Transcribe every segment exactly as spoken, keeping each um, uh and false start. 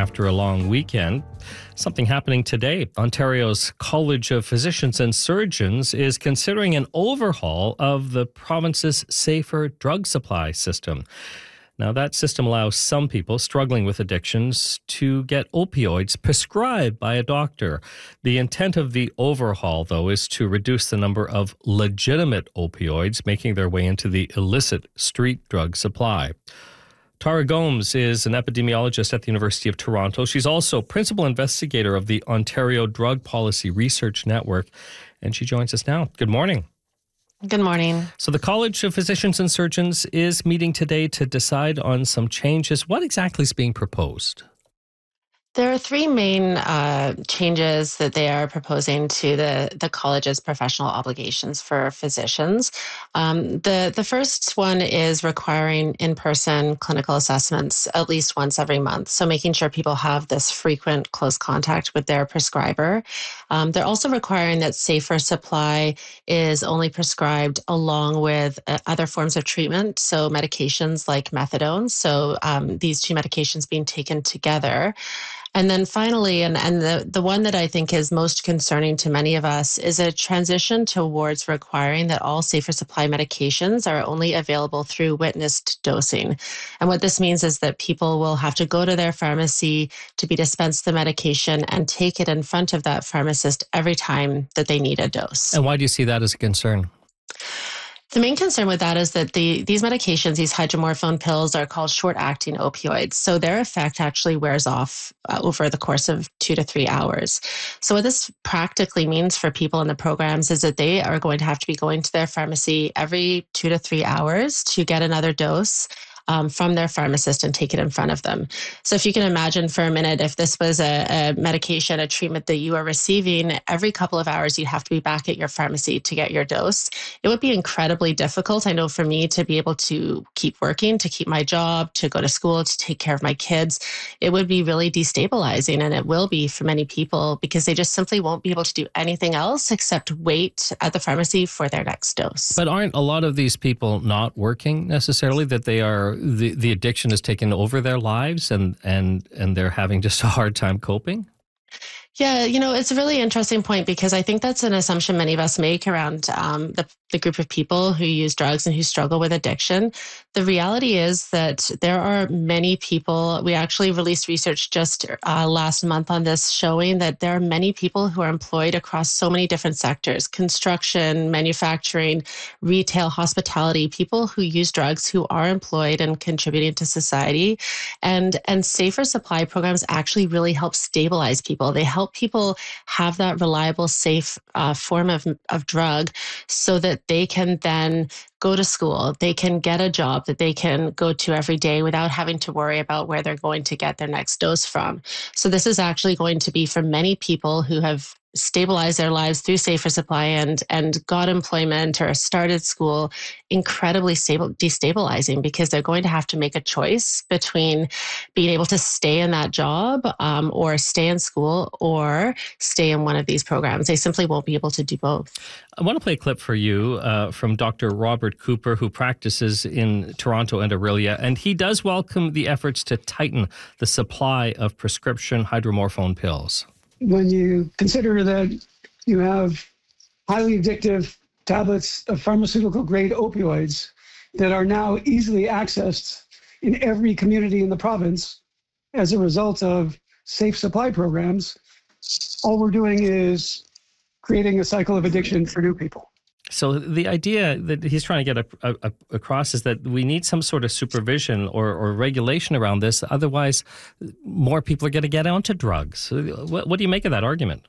after a long weekend. Something happening today. Ontario's College of Physicians and Surgeons is considering an overhaul of the province's safer drug supply system. Now, that system allows some people struggling with addictions to get opioids prescribed by a doctor. The intent of the overhaul, though, is to reduce the number of legitimate opioids making their way into the illicit street drug supply. Tara Gomes is an epidemiologist at the University of Toronto. She's also principal investigator of the Ontario Drug Policy Research Network, and she joins us now. Good morning. Good morning. So the College of Physicians and Surgeons is meeting today to decide on some changes. What exactly is being proposed? There are three main uh, changes that they are proposing to the, the college's professional obligations for physicians. Um, the, the first one is requiring in-person clinical assessments at least once every month. So making sure people have this frequent close contact with their prescriber. Um, they're also requiring that safer supply is only prescribed along with uh, other forms of treatment. So medications like methadone. So um, these two medications being taken together. And then finally, and, and the, the one that I think is most concerning to many of us is a transition towards requiring that all safer supply medications are only available through witnessed dosing. And what this means is that people will have to go to their pharmacy to be dispensed the medication and take it in front of that pharmacist every time that they need a dose. And why do you see that as a concern? The main concern with that is that the these medications, these hydromorphone pills, are called short-acting opioids. So their effect actually wears off uh, over the course of two to three hours. So what this practically means for people in the programs is that they are going to have to be going to their pharmacy every two to three hours to get another dose Um, from their pharmacist and take it in front of them. So if you can imagine for a minute, if this was a, a medication, a treatment that you are receiving, every couple of hours you'd have to be back at your pharmacy to get your dose. It would be incredibly difficult, I know, for me to be able to keep working, to keep my job, to go to school, to take care of my kids. It would be really destabilizing, and it will be for many people because they just simply won't be able to do anything else except wait at the pharmacy for their next dose. But aren't a lot of these people not working necessarily, that they are the, the addiction has taken over their lives and, and, and they're having just a hard time coping? Yeah, you know, it's a really interesting point because I think that's an assumption many of us make around um, the, the group of people who use drugs and who struggle with addiction. The reality is that there are many people. We actually released research just uh, last month on this, showing that there are many people who are employed across so many different sectors: construction, manufacturing, retail, hospitality, people who use drugs who are employed and contributing to society. And, and safer supply programs actually really help stabilize people. They help people have that reliable, safe uh, form of, of drug so that they can then go to school, they can get a job that they can go to every day without having to worry about where they're going to get their next dose from. So this is actually going to be for many people who have stabilized their lives through safer supply and and got employment or started school, incredibly stable, destabilizing, because they're going to have to make a choice between being able to stay in that job um, or stay in school or stay in one of these programs. They simply won't be able to do both. I want to play a clip for you uh, from Doctor Robert Cooper, who practices in Toronto and Orillia, and he does welcome the efforts to tighten the supply of prescription hydromorphone pills. When you consider that you have highly addictive tablets of pharmaceutical-grade opioids that are now easily accessed in every community in the province as a result of safe supply programs, all we're doing is creating a cycle of addiction for new people. So the idea that he's trying to get a, a, across is that we need some sort of supervision or, or regulation around this. Otherwise, more people are going to get onto drugs. What, what do you make of that argument?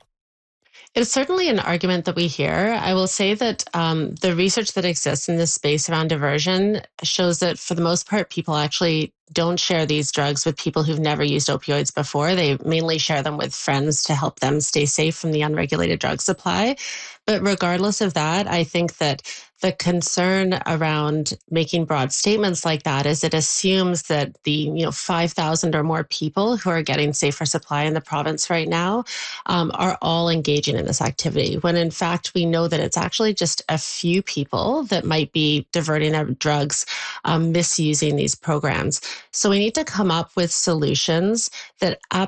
It's certainly an argument that we hear. I will say that um, the research that exists in this space around diversion shows that for the most part, people actually don't share these drugs with people who've never used opioids before. They mainly share them with friends to help them stay safe from the unregulated drug supply. But regardless of that, I think that the concern around making broad statements like that is it assumes that the you know five thousand or more people who are getting safer supply in the province right now um, are all engaging in this activity, when in fact we know that it's actually just a few people that might be diverting their drugs, um, misusing these programs. So we need to come up with solutions that